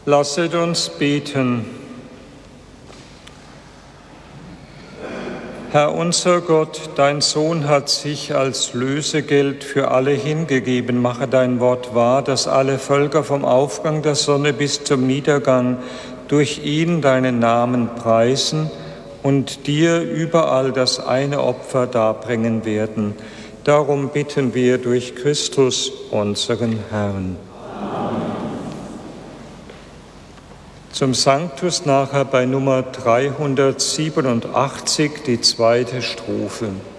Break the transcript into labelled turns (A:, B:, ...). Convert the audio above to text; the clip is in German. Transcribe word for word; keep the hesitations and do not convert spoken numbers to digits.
A: Lasset uns beten. Herr unser Gott, dein Sohn hat sich als Lösegeld für alle hingegeben. Mache dein Wort wahr, dass alle Völker vom Aufgang der Sonne bis zum Niedergang durch ihn deinen Namen preisen und dir überall das eine Opfer darbringen werden. Darum bitten wir durch Christus, unseren Herrn. Zum Sanctus nachher bei Nummer dreihundertsiebenundachtzig, die zweite Strophe.